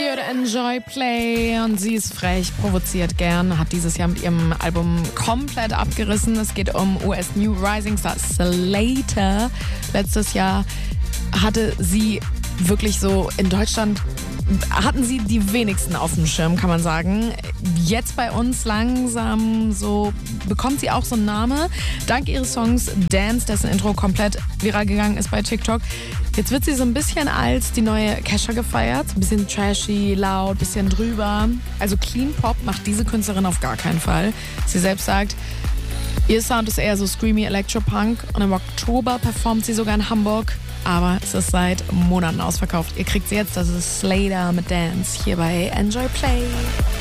für Enjoy Play und sie ist frech, provoziert gern, hat dieses Jahr mit ihrem Album komplett abgerissen. Es geht um US New Rising Star Slater. Letztes Jahr hatte sie wirklich so in Deutschland, hatten sie die wenigsten auf dem Schirm, kann man sagen. Jetzt bei uns langsam so bekommt sie auch so einen Namen. Dank ihres Songs Dance, dessen Intro komplett viral gegangen ist bei TikTok. Jetzt wird sie so ein bisschen als die neue Kesha gefeiert. Ein bisschen trashy, laut, ein bisschen drüber. Also Clean Pop macht diese Künstlerin auf gar keinen Fall. Sie selbst sagt, ihr Sound ist eher so screamy Electropunk und im Oktober performt sie sogar in Hamburg. Aber es ist seit Monaten ausverkauft. Ihr kriegt sie jetzt, das ist Slater mit Dance hier bei Enjoy Play.